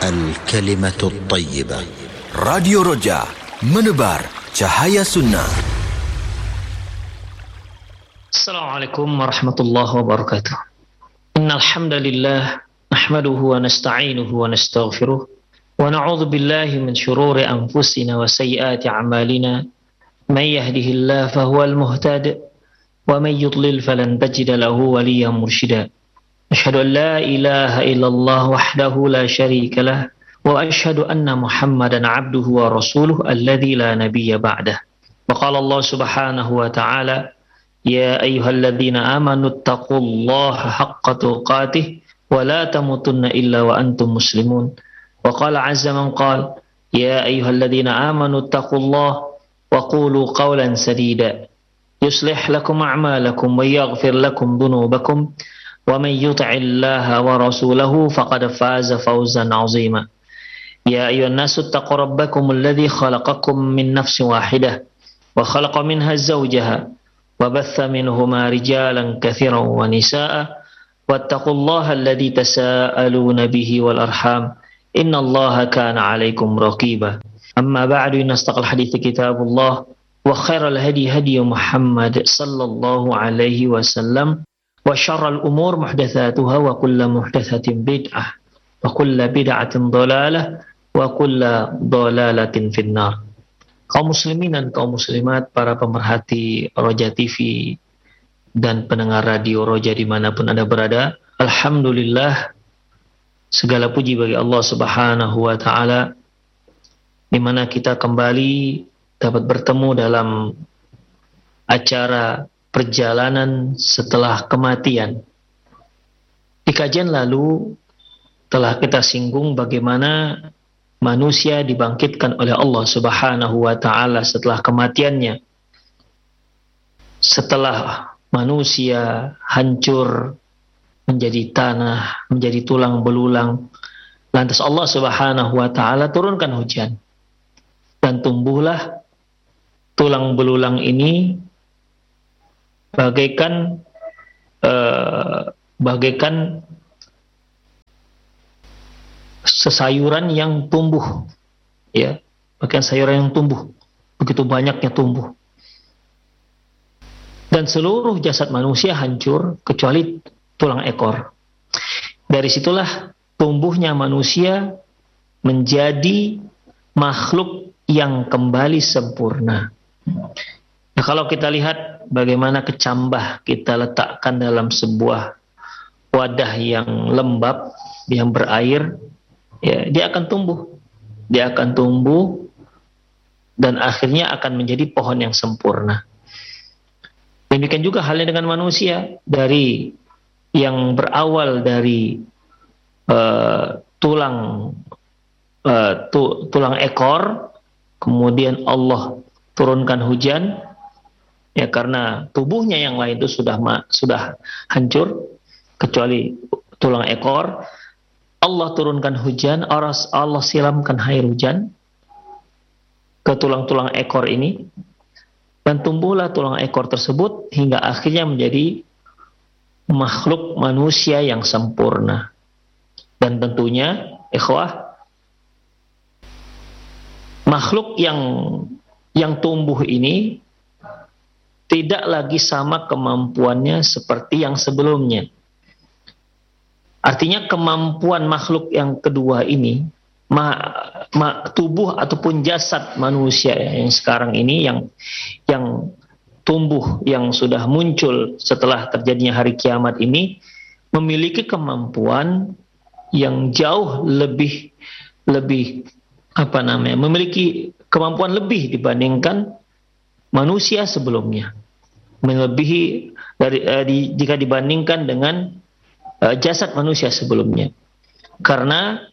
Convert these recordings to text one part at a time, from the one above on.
الكلمة الطيبة. راديو رجاء menebar cahaya sunnah. Assalamualaikum warahmatullahi wabarakatuh. Innal hamdalillah nahmaduhu wa nasta'inuhu wa nastaghfiruh wa na'udzu billahi min shururi anfusina wa sayyiati a'malina. May yahdihillahu fahuwal muhtadi wa may yudlil falan tajida lahu waliyyan mursyida. Asyhadu an la ilaha illallah wahdahu la syarika lah wa asyhadu anna Muhammadan 'abduhu wa rasuluhu alladzi la nabiyya ba'dah. Wa qala Allah subhanahu wa ta'ala, ya ayyuhalladzina amanu taqullaha haqqa tuqatih wa la tamutunna illa wa antum muslimun. Wa qala 'azza man qala, ya ayyuhalladzina amanu taqullaha wa qulu qawlan sadida yuslih lakum a'malakum wa yaghfir lakum dhunubakum wa man yuti'illaha wa rasulahu faqad faza fawzan 'azima. Ya ayyuhan nasu taqu rabbakum alladhi khalaqakum min nafsin wahidah wa khalaqa minha zawjaha wa batha minhuma rijalan katsiran wa nisaa'a wattaqullaha alladhi tasaaluna bihi wal arham innallaha kana 'alaykum raqiba. Amma ba'du, inna astaqal hadithi kitabullah wa khairal hadi hadi Muhammad sallallahu alaihi wasallam wa syarral umur muhdatsatuha wa kullu muhdatsatin bid'ah wa kullu bid'atin dhalalah wa kullu dhalalatin finnar. Kaum muslimin dan kaum muslimat, para pemerhati Roja TV dan pendengar radio Roja dimanapun Anda berada, alhamdulillah, segala puji bagi Allah subhanahu wa ta'ala, di mana kita kembali dapat bertemu dalam acara perjalanan setelah kematian. Di kajian lalu telah kita singgung bagaimana manusia dibangkitkan oleh Allah subhanahu wa ta'ala setelah kematiannya. Setelah manusia hancur menjadi tanah, menjadi tulang belulang, lantas Allah subhanahu wa ta'ala turunkan hujan. Dan tumbuhlah tulang belulang ini bagaikan sesayuran yang tumbuh, ya, bagaikan sayuran yang tumbuh, begitu banyaknya tumbuh. Dan seluruh jasad manusia hancur kecuali tulang ekor. Dari situlah tumbuhnya manusia menjadi makhluk yang kembali sempurna. Nah, kalau kita lihat bagaimana kecambah kita letakkan dalam sebuah wadah yang lembab, yang berair, ya, dia akan tumbuh. Dia akan tumbuh dan akhirnya akan menjadi pohon yang sempurna. Demikian juga halnya dengan manusia, dari yang berawal dari tulang ekor, kemudian Allah turunkan hujan, ya, karena tubuhnya yang lain itu sudah hancur kecuali tulang ekor. Allah turunkan hujan, Allah silamkan air hujan ke tulang-tulang ekor ini, dan tumbuhlah tulang ekor tersebut hingga akhirnya menjadi makhluk manusia yang sempurna. Dan tentunya, ikhwah, makhluk yang tumbuh ini tidak lagi sama kemampuannya seperti yang sebelumnya. Artinya kemampuan makhluk yang kedua ini, tubuh ataupun jasad manusia yang sekarang ini, yang tumbuh, yang sudah muncul setelah terjadinya hari kiamat ini, memiliki kemampuan yang jauh lebih memiliki kemampuan lebih dibandingkan manusia sebelumnya, melebihi jika dibandingkan dengan jasad manusia sebelumnya. Karena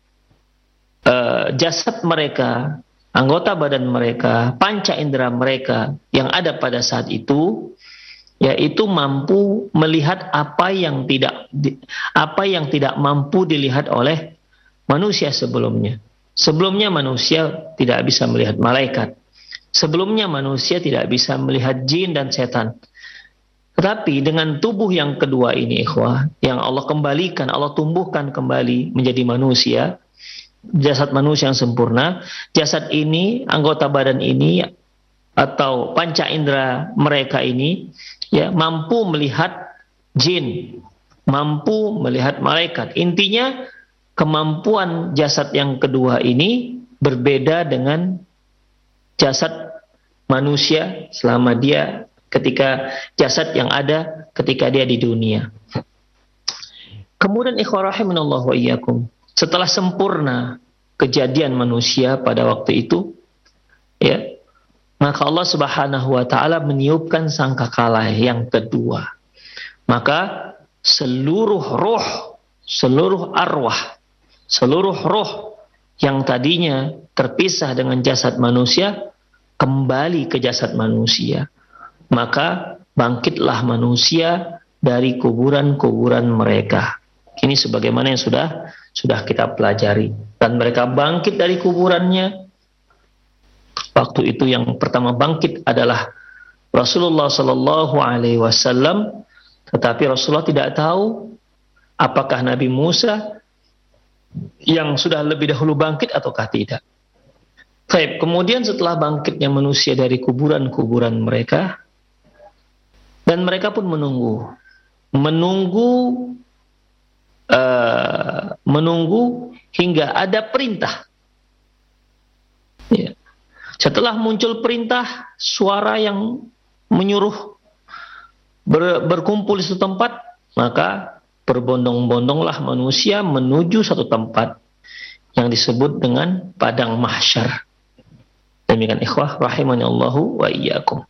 jasad mereka, anggota badan mereka, panca indera mereka yang ada pada saat itu, yaitu mampu melihat apa yang tidak mampu dilihat oleh manusia sebelumnya. Sebelumnya manusia tidak bisa melihat malaikat. Sebelumnya manusia tidak bisa melihat jin dan setan. Tetapi dengan tubuh yang kedua ini, ikhwah, yang Allah kembalikan, Allah tumbuhkan kembali menjadi manusia, jasad manusia yang sempurna, jasad ini, anggota badan ini atau panca indera mereka ini ya mampu melihat jin, mampu melihat malaikat. Intinya kemampuan jasad yang kedua ini berbeda dengan jasad manusia selama dia ketika jasad yang ada ketika dia di dunia. Kemudian ikhwah rahimanallahu wa iyyakum, setelah sempurna kejadian manusia pada waktu itu, ya, maka Allah Subhanahu wa taala meniupkan sangkakala yang kedua. Maka seluruh roh, seluruh arwah, seluruh roh yang tadinya terpisah dengan jasad manusia kembali ke jasad manusia. Maka bangkitlah manusia dari kuburan-kuburan mereka. Ini sebagaimana yang sudah kita pelajari. Dan mereka bangkit dari kuburannya. Waktu itu yang pertama bangkit adalah Rasulullah Sallallahu Alaihi Wasallam. Tetapi Rasulullah tidak tahu apakah Nabi Musa yang sudah lebih dahulu bangkit ataukah tidak. Baik, kemudian setelah bangkitnya manusia dari kuburan-kuburan mereka, dan mereka pun menunggu hingga ada perintah. Ya. Setelah muncul perintah, suara yang menyuruh berkumpul di suatu tempat, maka berbondong-bondonglah manusia menuju satu tempat yang disebut dengan padang mahsyar. Demikian ikhwah rahimani Allahu wa iyyakum.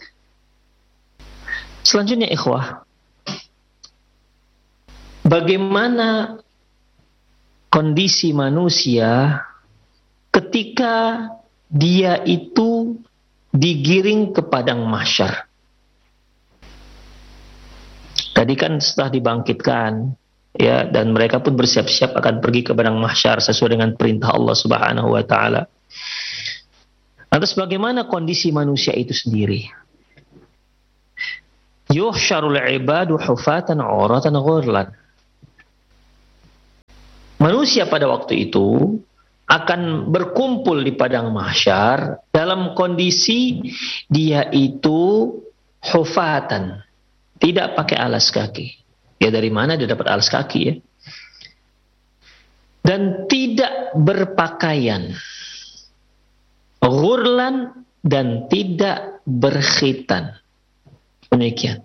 Selanjutnya ikhwah, bagaimana kondisi manusia ketika dia itu digiring ke padang mahsyar. Tadi kan setelah dibangkitkan, ya, dan mereka pun bersiap-siap akan pergi ke padang mahsyar sesuai dengan perintah Allah Subhanahu wa taala. Lantas bagaimana kondisi manusia itu sendiri? Yuhsyarul ibadu hufatan uratan ghurlan. Manusia pada waktu itu akan berkumpul di padang mahsyar dalam kondisi dia itu hufatan, tidak pakai alas kaki. Ya, dari mana dia dapat alas kaki, ya? Dan tidak berpakaian, ghurlan, dan tidak berkhitan. Demikian.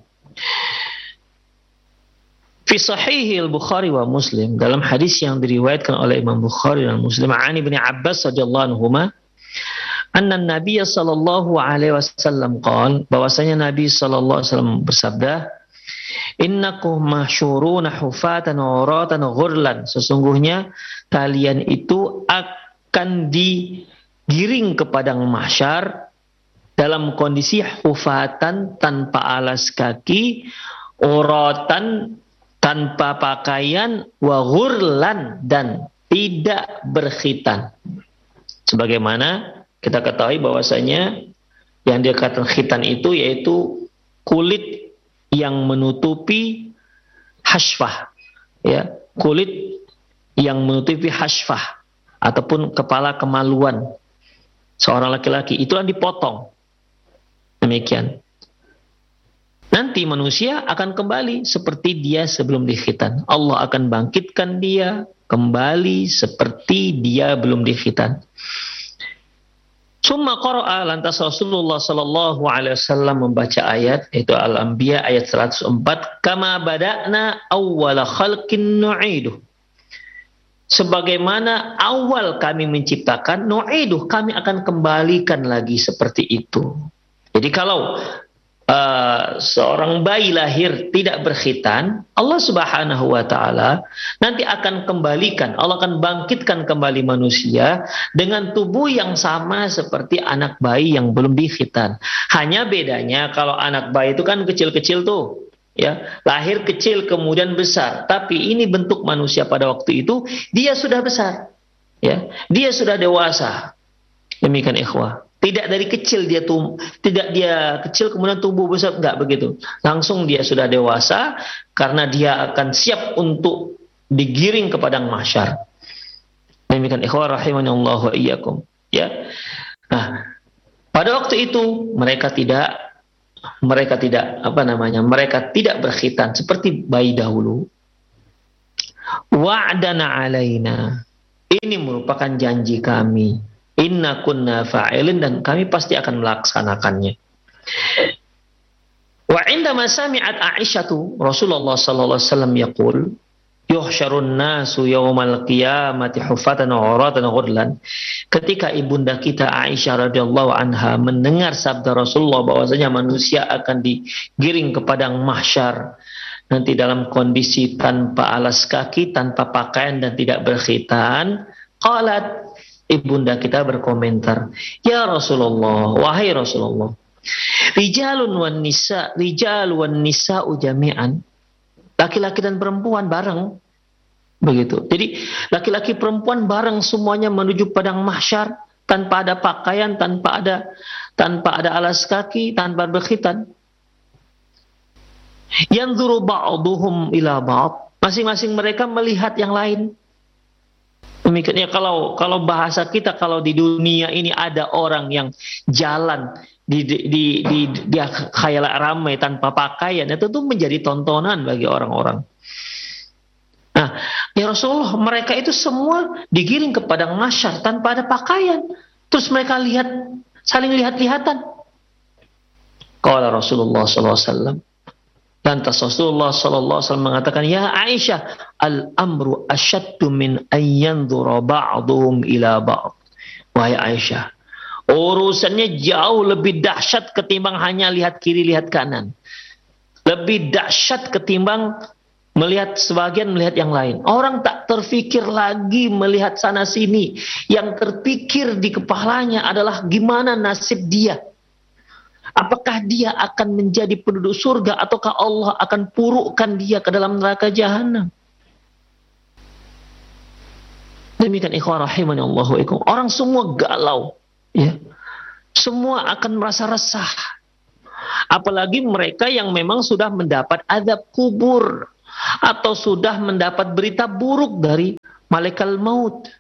Fi sahih al-Bukhari wa Muslim, dalam hadis yang diriwayatkan oleh Imam Bukhari dan Muslim, ani bin Abbas radhiyallahu anhuma, anna Nabi sallallahu alaihi wasallam qaal, bahwasanya Nabi sallallahu alaihi wasallam bersabda, innakum mahsyuruna hufatan uratan ghurlan, sesungguhnya kalian itu akan digiring ke padang mahsyar dalam kondisi hufatan, tanpa alas kaki, uratan, tanpa pakaian, wa ghurlan, dan tidak berkhitan. Sebagaimana kita ketahui bahwasanya yang dikatakan khitan itu yaitu kulit yang menutupi hashfah, ya, kulit yang menutupi hashfah ataupun kepala kemaluan seorang laki-laki, itulah dipotong. Demikian. Nanti manusia akan kembali seperti dia sebelum dikhitan. Allah akan bangkitkan dia kembali seperti dia belum dikhitan. Summa qara'a, lantas Rasulullah sallallahu alaihi wasallam membaca ayat, yaitu Al-Anbiya ayat 104, kama bada'na awwala khalqin nu'iduh. Sebagaimana awal kami menciptakan, nu'iduh, kami akan kembalikan lagi seperti itu. Jadi kalau seorang bayi lahir tidak berkhitan, Allah Subhanahu wa taala nanti akan kembalikan, Allah akan bangkitkan kembali manusia dengan tubuh yang sama seperti anak bayi yang belum dikhitan. Hanya bedanya kalau anak bayi itu kan kecil-kecil tuh, ya, lahir kecil kemudian besar. Tapi ini bentuk manusia pada waktu itu dia sudah besar, ya, dia sudah dewasa. Demikian ikhwah. Tidak dari kecil tidak dia kecil kemudian tumbuh besar, enggak begitu. Langsung dia sudah dewasa karena dia akan siap untuk digiring ke padang mahsyar. Demikian ikhwah rahimani Allah wa iyyakum. Ya. Nah, pada waktu itu mereka tidak berkhitan seperti bayi dahulu. Wa'dana alaina. Ini merupakan janji kami. Inna kunna fa'ilin, dan kami pasti akan melaksanakannya. Wa indama sami'at Aisyatu Rasulullah sallallahu alaihi wasallam yaqul yuhsyarun nasu yaumal qiyamati hufatan uratan ghurlan. Ketika ibunda kita Aisyah radhiyallahu anha mendengar sabda Rasulullah bahwasanya manusia akan digiring ke padang mahsyar nanti dalam kondisi tanpa alas kaki, tanpa pakaian dan tidak berkhitan, qalat, ibunda kita berkomentar, ya Rasulullah, wahai Rasulullah, rijal wan nisa'u jami'an, laki-laki dan perempuan bareng, begitu. Jadi laki-laki perempuan bareng semuanya menuju padang mahsyar tanpa ada pakaian, tanpa ada alas kaki, tanpa berkhitan. Yanzuru ba'duhum ila ba'd, masing-masing mereka melihat yang lain. Demikiannya kalau bahasa kita, kalau di dunia ini ada orang yang jalan dia khayal ramai tanpa pakaian, itu tuh menjadi tontonan bagi orang-orang. Nah, ya Rasulullah, mereka itu semua digiring ke padang mahsyar tanpa ada pakaian. Terus mereka saling lihat-lihatan. Qala Rasulullah sallallahu alaihi wasallam, lantas Rasulullah sallallahu alaihi wasallam mengatakan, ya Aisyah, al-amru asyaddu min ayyanzura ba'dhum ila ba'd. Wahai Aisyah, urusannya jauh lebih dahsyat ketimbang hanya lihat kiri lihat kanan. Lebih dahsyat ketimbang melihat sebagian melihat yang lain. Orang tak terfikir lagi melihat sana sini. Yang terpikir di kepalanya adalah gimana nasib dia. Apakah dia akan menjadi penduduk surga ataukah Allah akan purukkan dia ke dalam neraka jahanam? Demikian ikhwan rahimani Allah wa ikum. Orang semua galau, ya. Semua akan merasa resah. Apalagi mereka yang memang sudah mendapat azab kubur atau sudah mendapat berita buruk dari malaikat maut.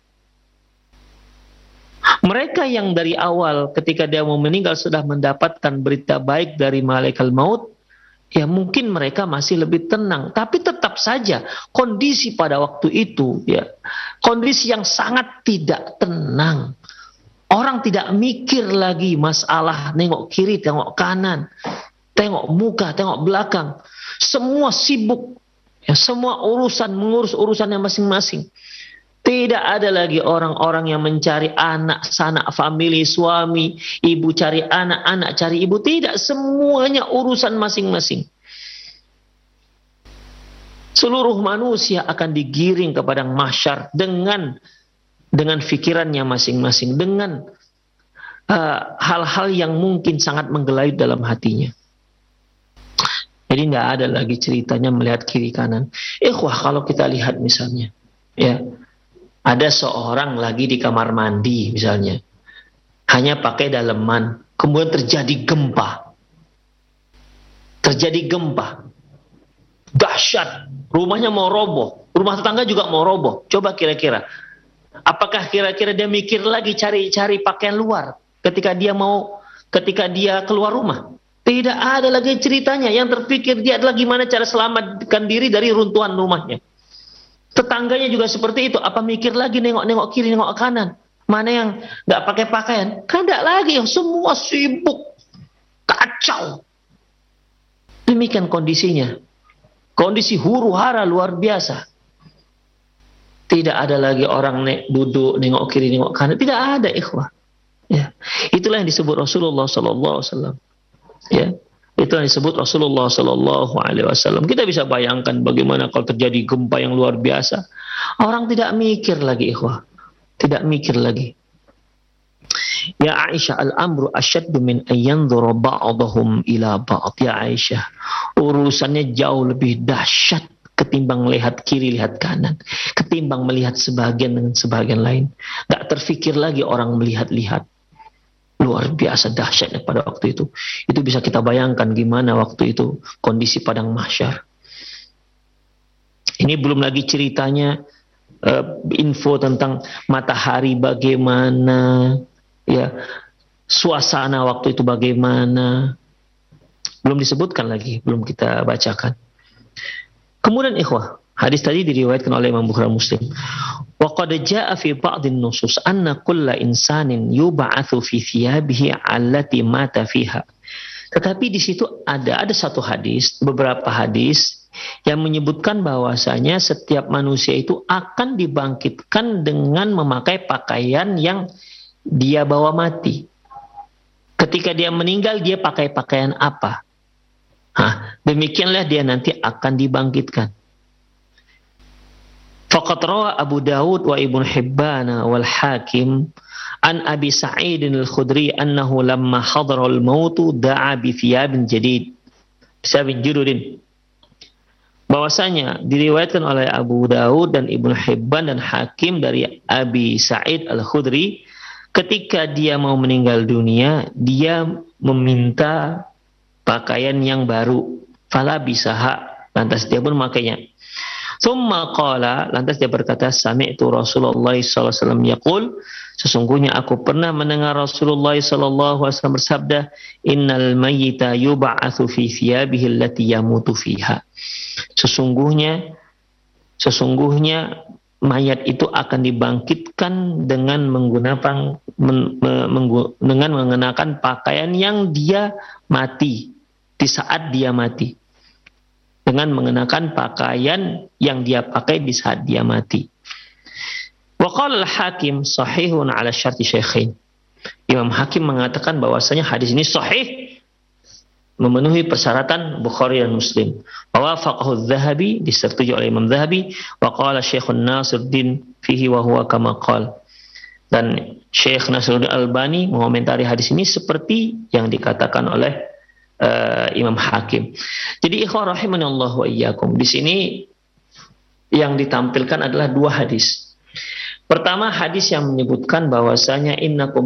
Mereka yang dari awal ketika dia mau meninggal sudah mendapatkan berita baik dari malaikat maut, ya mungkin mereka masih lebih tenang. Tapi tetap saja kondisi pada waktu itu, ya kondisi yang sangat tidak tenang. Orang tidak mikir lagi masalah nengok kiri, tengok kanan, tengok muka, tengok belakang. Semua sibuk, ya semua mengurus urusannya masing-masing. Tidak ada lagi orang-orang yang mencari anak, sanak famili, suami, ibu cari anak, anak cari ibu. Tidak, semuanya urusan masing-masing. Seluruh manusia akan digiring ke padang mahsyar dengan fikirannya masing-masing, dengan hal-hal yang mungkin sangat menggelayut dalam hatinya. Jadi tidak ada lagi ceritanya melihat kiri kanan. Ikhwah, kalau kita lihat misalnya, ya, ada seorang lagi di kamar mandi misalnya, hanya pakai daleman, kemudian terjadi gempa, dahsyat, rumahnya mau roboh, rumah tetangga juga mau roboh. Coba kira-kira, apakah kira-kira dia mikir lagi cari pakaian luar ketika dia keluar rumah? Tidak ada lagi ceritanya. Yang terpikir dia adalah gimana cara selamatkan diri dari runtuhan rumahnya. Tetangganya juga seperti itu. Apa mikir lagi nengok kiri, nengok kanan? Mana yang nggak pakai pakaian? Kan tidak lagi. Semua sibuk, kacau. Demikian kondisinya. Kondisi huru-hara luar biasa. Tidak ada lagi orang duduk nengok kiri, nengok kanan. Tidak ada, ikhwah. Ya, itulah yang disebut Rasulullah Sallallahu Alaihi Wasallam. Ya. Itu yang disebut Rasulullah Sallallahu Alaihi Wasallam. Kita bisa bayangkan bagaimana kalau terjadi gempa yang luar biasa. Orang tidak mikir lagi, ikhwah. Tidak mikir lagi. Ya Aisyah, al-amru asyaddu min ayyanzura ba'dahum ila ba'd. Ya Aisyah, urusannya jauh lebih dahsyat ketimbang lihat kiri, lihat kanan. Ketimbang melihat sebagian dengan sebagian lain. Gak terfikir lagi orang melihat-lihat. Luar biasa dahsyatnya pada waktu itu. Itu bisa kita bayangkan gimana waktu itu kondisi padang mahsyar. Ini belum lagi ceritanya info tentang matahari bagaimana, ya, suasana waktu itu bagaimana, belum disebutkan lagi, belum kita bacakan. Kemudian ikhwah, hadis tadi diriwayatkan oleh Imam Bukhari Muslim. Wa qad jaa'a fi ba'dhin nusus anna kulla insanin yub'atsu fi thiyabihi allati mata fiha. Tetapi di situ ada satu hadis, beberapa hadis yang menyebutkan bahwasanya setiap manusia itu akan dibangkitkan dengan memakai pakaian yang dia bawa mati. Ketika dia meninggal, dia pakai pakaian apa? Demikianlah dia nanti akan dibangkitkan. Faqad rawa Abu Dawud wa Ibnu Hibban wal Hakim an Abi Sa'id al-Khudri annahu lamma hadara al-maut da'a bi thiyabin jadid. Thiyabin jududin. Bahwasanya diriwayatkan oleh Abu Dawud dan Ibnu Hibban dan Hakim dari Abi Sa'id al-Khudri, ketika dia mau meninggal dunia, dia meminta pakaian yang baru. Fala bisaha, lantas dia pun memakainya. Tsumma qala, lantas dia berkata, sami'tu Rasulullah sallallahu alaihi wasallam yaqul, sesungguhnya aku pernah mendengar Rasulullah sallallahu alaihi wasallam bersabda, innal mayyita yub'atsu fi thiyabihi allati yamutu fiha. Sesungguhnya mayat itu akan dibangkitkan dengan dengan mengenakan pakaian yang dia mati, di saat dia mati, dengan mengenakan pakaian yang dia pakai di saat dia mati. Wa qala al-Hakim sahihun ala syarti syaikhain. Imam Hakim mengatakan bahwasanya hadis ini sahih, memenuhi persyaratan Bukhari dan Muslim. Wa wafaqahu adz-Dzahabi, disetujui oleh Imam Dzahabi, wa qala Syekhun Nasiruddin fihi wa huwa kama qala. Dan Syekh Nasiruddin Albani mengomentari hadis ini seperti yang dikatakan oleh Imam Hakim. Jadi ikhwan rahimanallahu wa iyyakum, di sini yang ditampilkan adalah dua hadis. Pertama, hadis yang menyebutkan bahwasanya innakum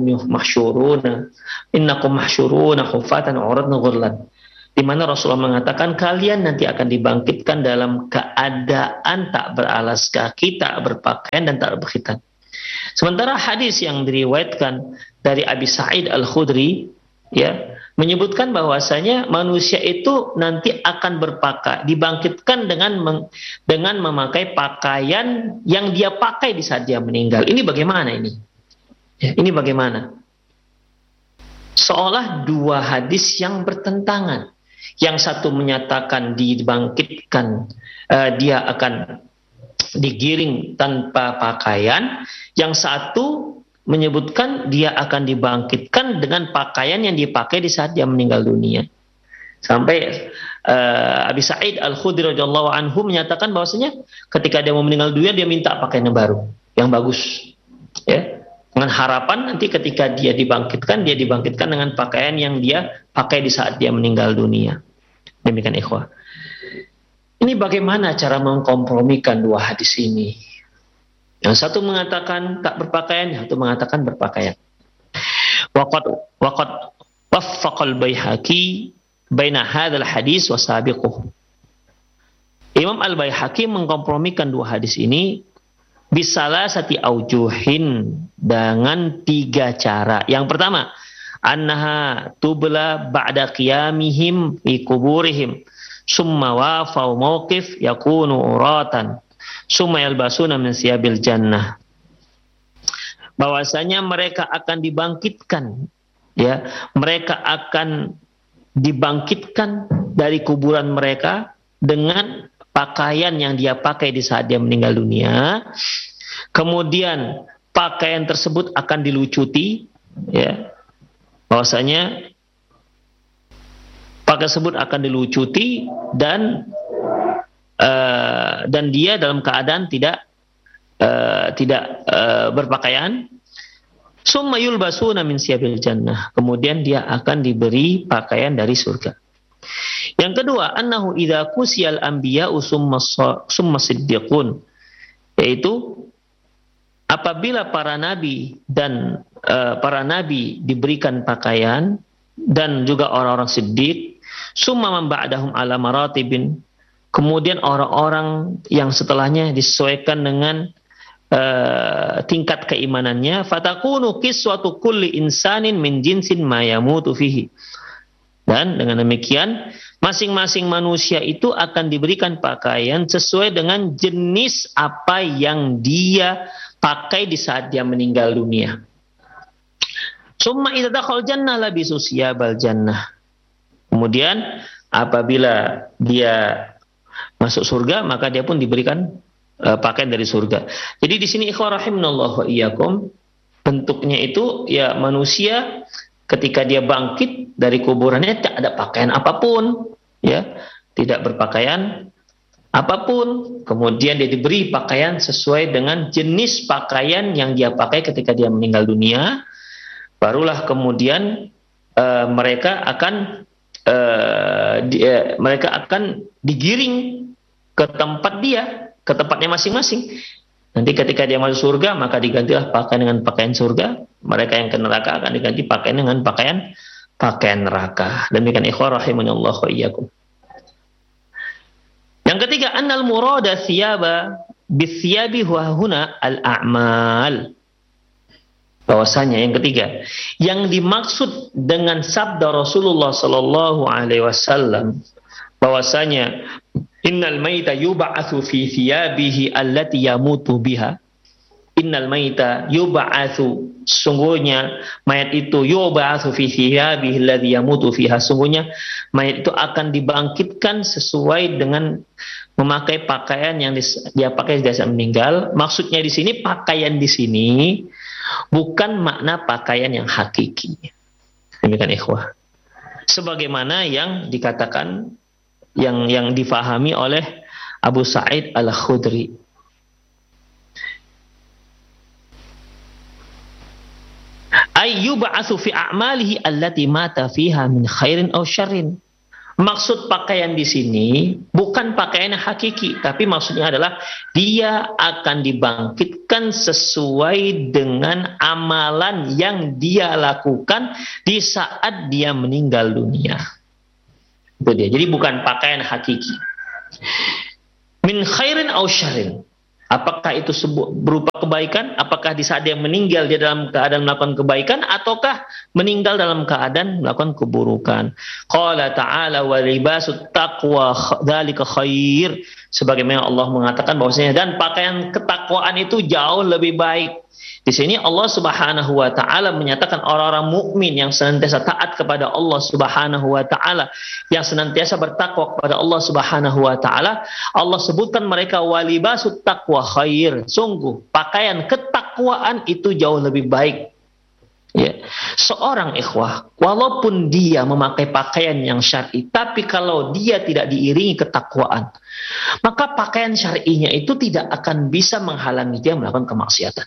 mahsyuruna hufatan uratun ghurlan, di mana Rasulullah mengatakan kalian nanti akan dibangkitkan dalam keadaan tak beralas kaki, tak berpakaian dan tak berkhitan. Sementara hadis yang diriwayatkan dari Abi Sa'id al-Khudri, ya, menyebutkan bahwasanya manusia itu nanti akan dibangkitkan dengan memakai pakaian yang dia pakai di saat dia meninggal. Ini bagaimana ini? Ya, ini bagaimana? Seolah dua hadis yang bertentangan. Yang satu menyatakan dibangkitkan, dia akan digiring tanpa pakaian. Yang satu menyebutkan dia akan dibangkitkan dengan pakaian yang dipakai di saat dia meninggal dunia. Sampai Abi Sa'id al-Khudri radhiyallahu anhu menyatakan bahwasanya ketika dia mau meninggal dunia, dia minta pakaian yang baru, yang bagus, ya, dengan harapan nanti ketika dia dibangkitkan dengan pakaian yang dia pakai di saat dia meninggal dunia. Demikian ikhwah. Ini bagaimana cara mengkompromikan dua hadis ini? Yang satu mengatakan tak berpakaian, yang satu mengatakan berpakaian. Waqad waffaqal Baihaqi baina hadzal hadis wa sabiquh. Imam Al-Baihaqi mengkompromikan dua hadis ini bisalasati aujuhin, dengan tiga cara. Yang pertama, annaha tubla ba'da qiyamihim fi kuburihim summa wafau mauqif yakunu uratan summa yalbasuna min siyabil jannah. Bahwasanya mereka akan dibangkitkan, ya, mereka akan dibangkitkan dari kuburan mereka dengan pakaian yang dia pakai di saat dia meninggal dunia. Kemudian pakaian tersebut akan dilucuti, ya, bahwasanya pakaian tersebut akan dilucuti dan dia dalam keadaan tidak berpakaian. Summa yulbasuna min siyabil jannah, kemudian dia akan diberi pakaian dari surga. Yang kedua, annahu idza kusiyal anbiya'u summa siddiqun, yaitu apabila para nabi dan para nabi diberikan pakaian dan juga orang-orang siddiq, summa man ba'dahum ala maratibin, kemudian orang-orang yang setelahnya disesuaikan dengan tingkat keimanannya, fatakunu qiswatu kulli insanin min jinsin ma yamutu fihi. Dan dengan demikian masing-masing manusia itu akan diberikan pakaian sesuai dengan jenis apa yang dia pakai di saat dia meninggal dunia. Summa idza dakhal jannah labisu siyabal jannah. Kemudian apabila dia masuk surga, maka dia pun diberikan pakaian dari surga. Jadi di sini ikhwah rahimanallahu wa iyyakum, bentuknya itu ya manusia ketika dia bangkit dari kuburannya tidak ada pakaian apapun, ya, tidak berpakaian apapun. Kemudian dia diberi pakaian sesuai dengan jenis pakaian yang dia pakai ketika dia meninggal dunia. Barulah kemudian mereka akan digiring ke tempat dia, ke tempatnya masing-masing. Nanti ketika dia masuk surga, maka digantilah pakaian dengan pakaian surga. Mereka yang ke neraka akan diganti pakaian dengan pakaian neraka. Demikian ikhwah rahimanallahu wa iyyakum. Yang ketiga, annal murada thiyaba bithiyabi huwa huna al-a'mal. Bahwasanya yang ketiga, yang dimaksud dengan sabda Rasulullah sallallahu alaihi wasallam bahwasanya innal maita yub'atsu fi thiyabihi allati yamutu biha. Innal maita yub'atsu, sungguhnya mayat itu yub'atsu fi thiyabihi allati yamutu fiha, sungguhnya mayat itu akan dibangkitkan sesuai dengan memakai pakaian yang dia pakai di saat meninggal. Maksudnya di sini pakaian di sini bukan makna pakaian yang hakiki. Demikian ikhwah. Sebagaimana yang dikatakan yang difahami oleh Abu Sa'id Al-Khudri. Ayyub'atsu fi a'malihi allati mata fiha min khairin aw syarrin. Maksud pakaian di sini bukan pakaian hakiki, tapi maksudnya adalah dia akan dibangkitkan sesuai dengan amalan yang dia lakukan di saat dia meninggal dunia. Itu dia. Jadi bukan pakaian hakiki. Min khairin aw syarrin. Apakah itu berupa kebaikan? Apakah di saat dia meninggal dia dalam keadaan melakukan kebaikan, ataukah meninggal dalam keadaan melakukan keburukan? Qala ta'ala wa libasut taqwa dzalika khair. Sebagaimana Allah mengatakan bahwasanya dan pakaian ketakwaan itu jauh lebih baik. Di sini Allah Subhanahu wa taala menyatakan orang-orang mukmin yang senantiasa taat kepada Allah Subhanahu wa taala, yang senantiasa bertakwa kepada Allah Subhanahu wa taala, Allah sebutkan mereka walibasut taqwa khair. Sungguh pakaian ketakwaan itu jauh lebih baik. Ya. Seorang ikhwah, walaupun dia memakai pakaian yang syar'i, tapi kalau dia tidak diiringi ketakwaan, maka pakaian syar'inya itu tidak akan bisa menghalangi dia melakukan kemaksiatan.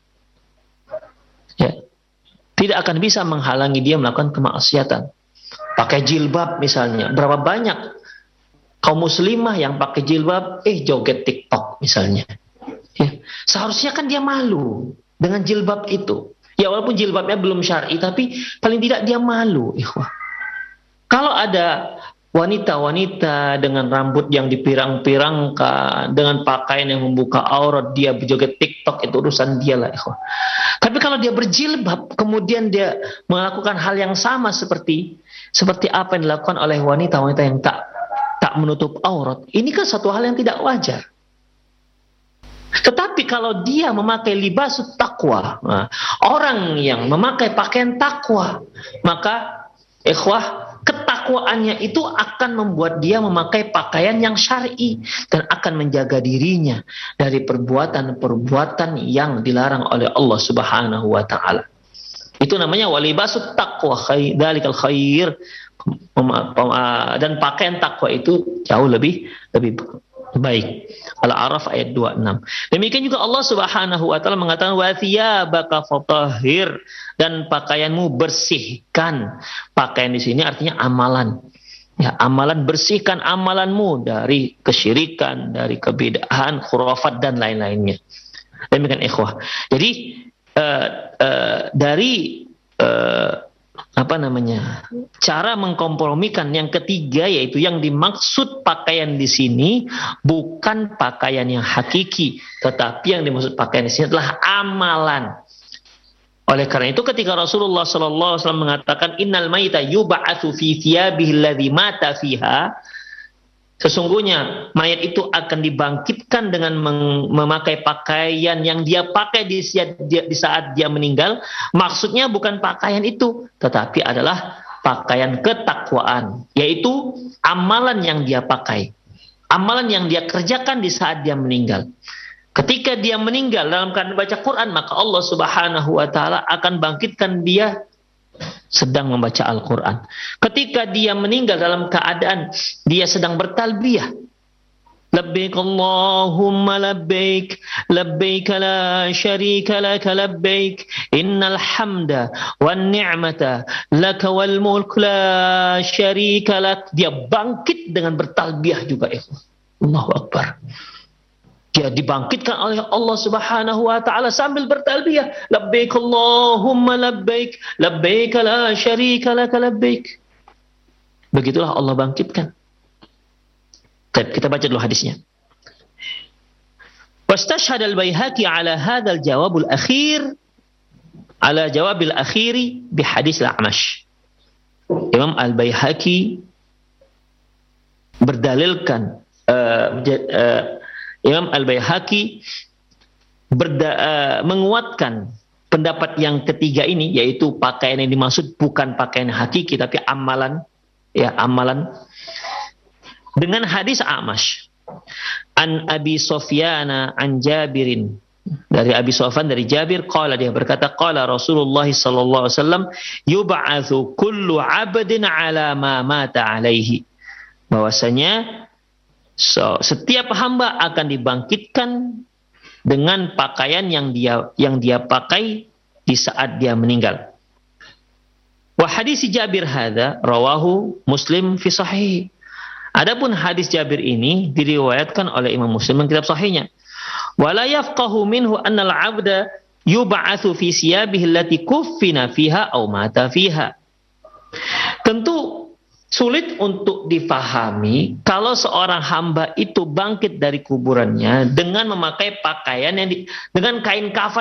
Ya. Tidak akan bisa menghalangi dia melakukan kemaksiatan. Pakai jilbab misalnya, berapa banyak kaum muslimah yang pakai jilbab joget TikTok misalnya. Ya. Seharusnya kan dia malu dengan jilbab itu. Ya walaupun jilbabnya belum syar'i, tapi paling tidak dia malu, ikhwah. Kalau ada wanita-wanita dengan rambut yang dipirang-pirangkan, dengan pakaian yang membuka aurat, dia berjoget TikTok, itu urusan dia lah, ikhwah. Tapi kalau dia berjilbab, kemudian dia melakukan hal yang sama seperti apa yang dilakukan oleh wanita-wanita yang tak menutup aurat, ini kan satu hal yang tidak wajar. Tetapi kalau dia memakai libasut taqwa, orang yang memakai pakaian takwa, maka ikhwah, ketakwaannya itu akan membuat dia memakai pakaian yang syar'i dan akan menjaga dirinya dari perbuatan-perbuatan yang dilarang oleh Allah Subhanahu wa taala. Itu namanya walibasut taqwa dzalikal khair. Dan pakaian takwa itu jauh lebih baik. Al-A'raf ayat 26. Demikian juga Allah Subhanahu wa taala mengatakan wa thiyabaka fatahhir, dan pakaianmu bersihkan. Pakaian di sini artinya amalan. Ya, amalan, bersihkan amalanmu dari kesyirikan, dari kebid'ahan, khurafat dan lain-lainnya. Demikian ikhwah. Jadi dari cara mengkompromikan yang ketiga, yaitu yang dimaksud pakaian di sini bukan pakaian yang hakiki, tetapi yang dimaksud pakaian di sini adalah amalan. Oleh karena itu ketika Rasulullah SAW mengatakan innal mayta yub'atsu fi thiyabihi alladhi mata fiha, sesungguhnya mayat itu akan dibangkitkan dengan memakai pakaian yang dia pakai di saat dia meninggal. Maksudnya bukan pakaian itu, tetapi adalah pakaian ketakwaan, yaitu amalan yang dia pakai, amalan yang dia kerjakan di saat dia meninggal. Ketika dia meninggal dalam keadaan baca Quran, maka Allah Subhanahu wa taala akan bangkitkan dia sedang membaca Al-Quran. Ketika dia meninggal dalam keadaan dia sedang bertalbiyah, labbaik Allahumma labbaik, labbaik la syarika laka labbaik, innal hamda wan ni'mata laka wal mulk la syarika lak. Dia bangkit dengan bertalbiyah juga, Allahu Akbar. Dia dibangkitkan oleh Allah Subhanahu wa taala sambil bertalbiyah, labbaik Allahumma labbaik, labbaik la syarika laka labbaik. Begitulah Allah bangkitkan. Kita baca dulu hadisnya. Wastashhad al-Baihaqi ala hadzal jawab al-akhir ala jawab al-akhiri bi hadis al-A'mash. Imam al-Baihaqi berdalilkan Imam Al-Baihaqi menguatkan pendapat yang ketiga ini, yaitu pakaian yang dimaksud bukan pakaian hakiki tapi amalan, dengan hadis A'mash an Abi Sufyan an Jabirin, dari Abi Sufyan dari Jabir, qala, dia berkata, qala Rasulullah sallallahu alaihi wasallam yub'atsu kullu 'abdin 'ala ma mata 'alaihi, bahwasanya setiap hamba akan dibangkitkan dengan pakaian yang dia pakai di saat dia meninggal. Wa hadis Jabir hadza rawahu Muslim fi sahih. Adapun hadis Jabir ini diriwayatkan oleh Imam Muslim dalam kitab sahihnya. Wa la yafqahu minhu anna al-'abda yub'atsu fi siyabihi allati kuffina fiha aw mata fiha. Tentu sulit untuk difahami kalau seorang hamba itu bangkit dari kuburannya dengan memakai pakaian dengan kain kafan